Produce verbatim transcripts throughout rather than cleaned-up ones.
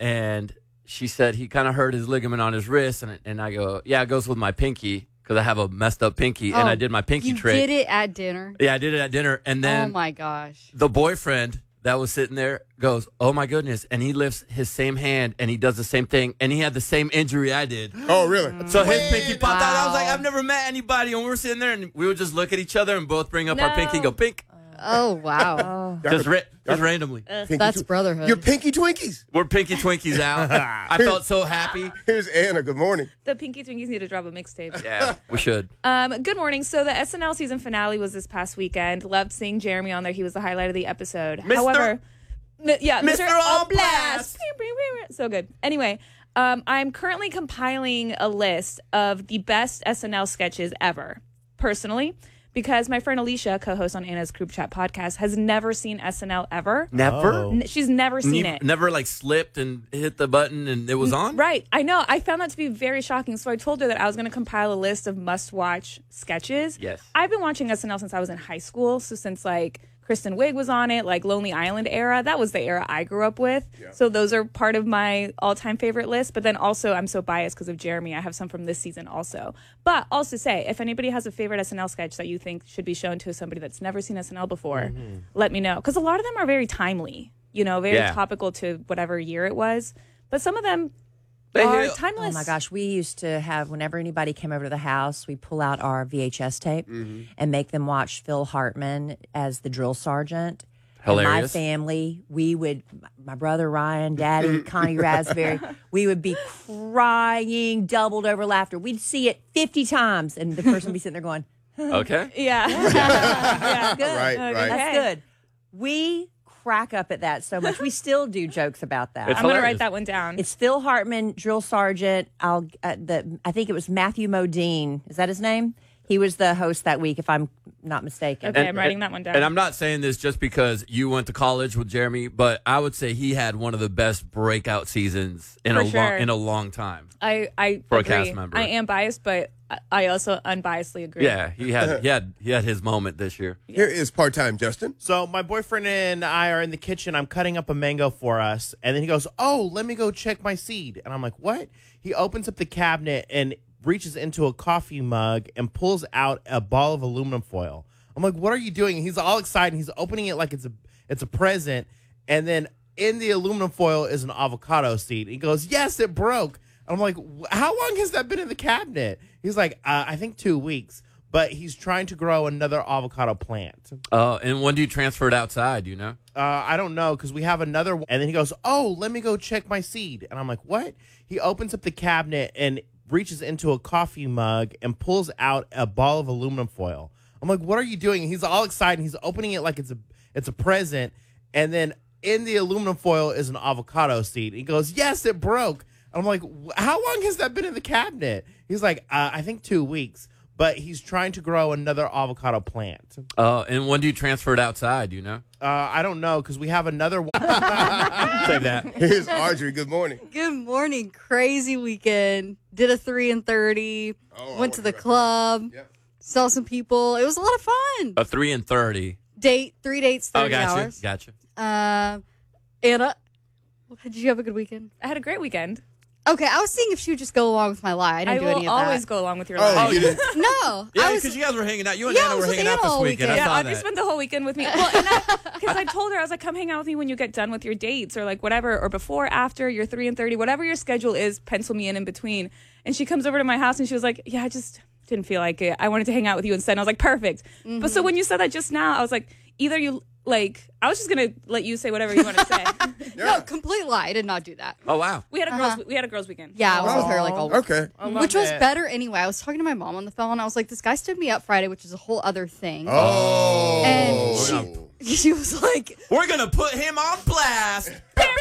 and she said he kind of hurt his ligament on his wrist, and and I go, yeah, it goes with my pinky because I have a messed up pinky, oh, and I did my pinky you trick. You did it at dinner? Yeah, I did it at dinner, and then oh my gosh, the boyfriend that was sitting there goes, oh my goodness, and he lifts his same hand and he does the same thing, and he had the same injury I did. Oh, really? So his pinky popped wow. out. I was like, I've never met anybody, and we were sitting there, and we would just look at each other and both bring up No. our pinky and go, pink. Oh wow, Just, ra- just randomly. Pinky that's tw- brotherhood. You're Pinky Twinkies. We're pinky Twinkies out. I felt so happy. Here's Anna. Good morning. The Pinky Twinkies need to drop a mixtape. Yeah, we should. Um, good morning. So the S N L season finale was this past weekend. Loved seeing Jeremy on there. He was the highlight of the episode. Mister However, m- yeah, Mister All Blast. So good. Anyway, um, I'm currently compiling a list of the best S N L sketches ever, personally, because my friend Alicia, co-host on Anna's Group Chat podcast, has never seen S N L ever. Never? Oh. N- She's never seen Ne- it. Never like slipped and hit the button and it was on? Right. I know. I found that to be very shocking. So I told her that I was going to compile a list of must-watch sketches. Yes. I've been watching S N L since I was in high school. So since like Kristen Wiig was on it, like Lonely Island era, that was the era I grew up with. Yeah. So those are part of my all-time favorite list. But then also I'm so biased because of Jeremy. I have some from this season also. But also say, if anybody has a favorite S N L sketch that you think should be shown to somebody that's never seen S N L before, mm-hmm. let me know. Because a lot of them are very timely, you know, very Yeah. topical to whatever year it was. But some of them They are hit- timeless. Oh my gosh, we used to have, whenever anybody came over to the house, we'd pull out our V H S tape Mm-hmm. and make them watch Phil Hartman as the drill sergeant. Hilarious. And my family, we would, my brother Ryan, Daddy, Connie Raspberry, we would be crying, doubled over laughter. We'd see it fifty times, and the person would be sitting there going, Okay. Yeah. yeah. good. Right, Okay. right. That's good. We crack up at that so much. We still do jokes about that. It's I'm going to hilarious. write that one down. It's Phil Hartman, drill sergeant. I'll uh, the I think it was Matthew Modine. Is that his name? He was the host that week, if I'm not mistaken. Okay, I'm writing that one down. And I'm not saying this just because you went to college with Jeremy, but I would say he had one of the best breakout seasons in For a long sure. in a long time. I, I For a agree. cast member. I am biased, but I- I also unbiasedly agree. Yeah, he had he had he had his moment this year. Here is part-time Justin. So my boyfriend and I are in the kitchen. I'm cutting up a mango for us. And then he goes, oh, let me go check my seed. And I'm like, what? He opens up the cabinet and reaches into a coffee mug and pulls out a ball of aluminum foil. I'm like, what are you doing? And he's all excited. He's opening it like it's a it's a present. And then in the aluminum foil is an avocado seed. He goes, yes, it broke. I'm like, how long has that been in the cabinet? He's like, uh, I think two weeks. But he's trying to grow another avocado plant. Uh, and when do you transfer it outside? You know. Uh, I don't know, because we have another one. And then he goes, oh, let me go check my seed. And I'm like, what? He opens up the cabinet and reaches into a coffee mug and pulls out a ball of aluminum foil. I'm like, what are you doing? And he's all excited. He's opening it like it's a it's a present. And then in the aluminum foil is an avocado seed. He goes, yes, it broke. I'm like, how long has that been in the cabinet? He's like, uh, I think two weeks. But he's trying to grow another avocado plant. Uh, and when do you transfer it outside? You know. Uh, I don't know, because we have another one. Save that. Here's Audrey. Good morning. Good morning. Crazy weekend. Did a three and thirty. Oh, I went to wanna the hear club. Yep. Saw some people. It was a lot of fun. A three and thirty. Date. Three dates. Oh, Thirty gotcha, hours. gotcha. Uh, Anna, did you have a good weekend? I had a great weekend. Okay, I was seeing if she would just go along with my lie. I didn't I do will any of always that. go along with your Oh, life. you didn't. No, Yeah, I was. because you guys were hanging out. You and Yeah, I Anna was were with hanging out Anna this all weekend. weekend. I Yeah, saw Audrey that. spent the whole weekend with me. Well, because I told her, I was like, come hang out with me when you get done with your dates or like whatever, or before, after, your three and thirty, whatever your schedule is, pencil me in in between. And she comes over to my house and she was like, yeah, I just didn't feel like it. I wanted to hang out with you instead. And I was like, perfect. Mm-hmm. But so when you said that just now, I was like, either you, like, I was just going to let you say whatever you want to say. No, complete lie. I did not do that. Oh wow. We had a Uh-huh. girls, we had a girls weekend. Yeah, I was with her like all week. Okay. I love Which was it. better anyway. I was talking to my mom on the phone. I was like, this guy stood me up Friday, which is a whole other thing. Oh. And she, she was like, We're gonna put him on blast.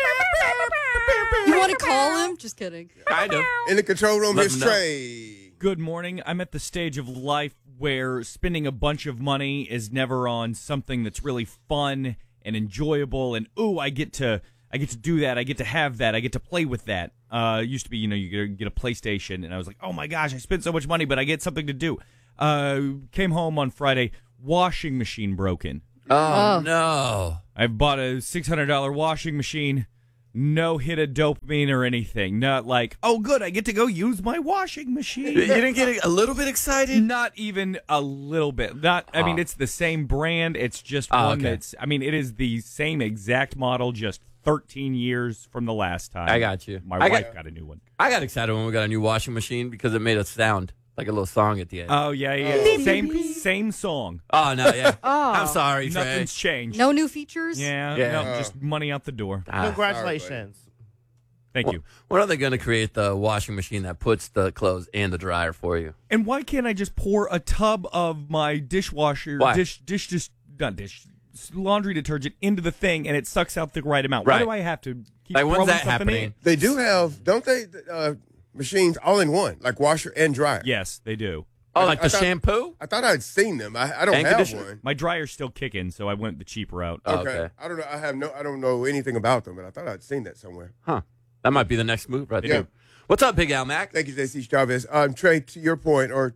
you want to call him? Just kidding. Kind of. In the control room, Let here's them know. Trey. Good morning. I'm at the stage of life where spending a bunch of money is never on something that's really fun and enjoyable, and ooh, I get to I get to do that. I get to have that. I get to play with that. Uh, it used to be, you know, you get a, get a PlayStation, and I was like, oh my gosh, I spent so much money, but I get something to do. Uh, came home on Friday, washing machine broken. Oh, Oh. no. I bought a six hundred dollar washing machine. no hit of dopamine or anything. Not like, oh, good, I get to go use my washing machine. You didn't get a little bit excited? Not even a little bit. Not. I mean, Oh. it's the same brand. It's just Oh, one okay. that's. I mean, it is the same exact model, just thirteen years from the last time. I got you. My I wife got- got a new one. I got excited when we got a new washing machine because it made a sound, like a little song at the end. Oh yeah, yeah. Same same song. oh, no, yeah. Oh. I'm sorry, Trey. Nothing's changed. No new features? Yeah, Yeah. no, just money out the door. Ah. Congratulations. Thank you. When are they going to create the washing machine that puts the clothes in the dryer for you? And why can't I just pour a tub of my dishwasher, Why? dish, dish, dish, not dish, laundry detergent into the thing, and it sucks out the right amount? Why Right. do I have to keep Like, when's throwing that something happening? in? They do have, don't they, uh, machines all in one, like washer and dryer? Yes, they do. Oh, like I the thought- shampoo? I thought I'd seen them. I, I don't And have conditioner? one. My dryer's still kicking, so I went the cheap route. Oh, Okay. okay. I don't know. I have no. I don't know anything about them, but I thought I'd seen that somewhere. Huh. That might be the next move right Yeah. there. What's up, Big Al Mac? Thank you, J C Chavez. Um, Trey, to your point, or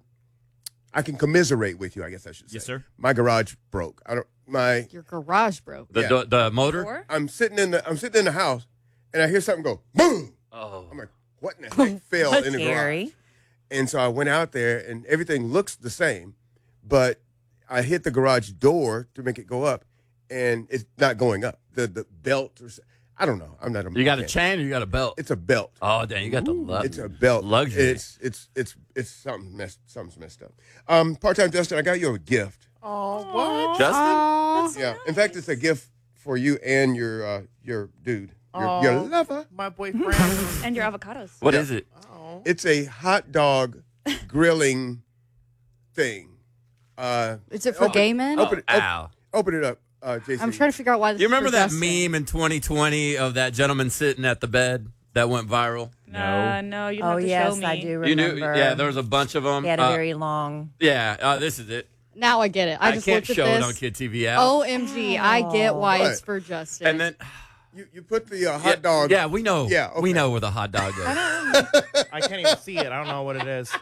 I can commiserate with you. I guess I should say. Yes, sir. My garage broke. I don't. My. Your garage broke. The, Yeah. the, the motor? Or? I'm sitting in the. I'm sitting in the house, and I hear something go boom. Oh. I'm like, what in the heck fell in the garage? Scary. And so I went out there, and everything looks the same, but I hit the garage door to make it go up, and it's not going up. The the belt, or s- I don't know. I'm not a. You got a mechanic. chain or you got a belt? It's a belt. Oh, dang. You got the lu- It's a belt. luxury. It's it's it's it's something messed something's messed up. Um, part time Justin, I got you a gift. Oh, what? Justin? Aw. Yeah. In fact, it's a gift for you and your uh, your dude, your, your Oh. lover. My boyfriend. And your avocados. What Yeah. is it? Oh. It's a hot dog grilling thing. Uh, Is it for open- gay men? Open it, Oh, op- ow. open it up, uh, J C. I'm trying to figure out why this You is remember for that Justin. meme in twenty twenty of that gentleman sitting at the bed that went viral? Uh, no, you Oh have to yes, show me. I do You remember. knew? Yeah, there was a bunch of them. He had a very long. yeah, uh, this is it. Now I get it. I, I, just can't looked at show this. it on Kid T V app. O M G, I get why What? it's for Justin. and then You you put the uh, yeah, hot dog. Yeah, we know. Yeah, we okay. know where the hot dog goes. I can't even see it. I don't know what it is.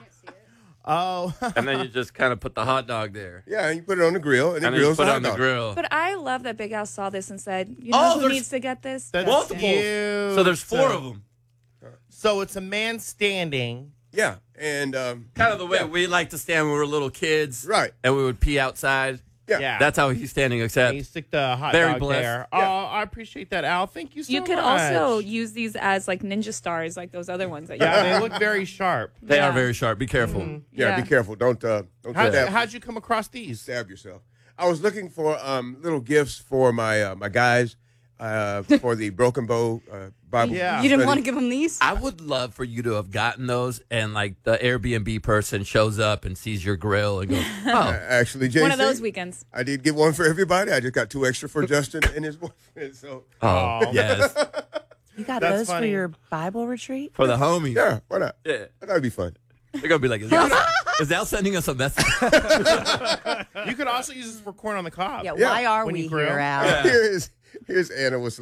Oh. And then you just kind of put the hot dog there, Yeah, and you put it on the grill, and it and then you grills put the it hot on the dog. grill. But I love that Big Al saw this and said, you know Oh, who there's- needs to get this? That's Multiples. cute. So there's four of them. So it's a man standing. Yeah, and um, Kind of the way yeah. we like to stand when we were little kids, Right. And we would pee outside. Yeah. Yeah. That's how he's standing. Except And you stick the hot Very dog blessed. there. Yeah. Oh, I appreciate that, Al. Thank you so You much. could also use these as like ninja stars, like those other ones that you Yeah, they look very sharp. they Yeah. are very sharp. Be careful. yeah, Yeah. be careful. Don't uh, don't How'd, stab, how'd you come across these? stab yourself. I was looking for um little gifts for my uh, my guys uh, for the Broken Bow uh, Bible. Yeah. you didn't study. want to give him these? I would love for you to have gotten those, and like the Airbnb person shows up and sees your grill and goes, Uh, "Oh, Actually, J C, One of those weekends. I did get one for everybody. I just got two extra for Justin and his boyfriend. So oh, yes, You got That's those funny. for your Bible retreat? for the homies." yeah, why not? Yeah. That would be fun. They're gonna be like, "Is Al, is Al sending us a message?" You could also use this for corn on the cob. Yeah. Yeah, Why are when we you grill. here, Al? Here's here's Anna with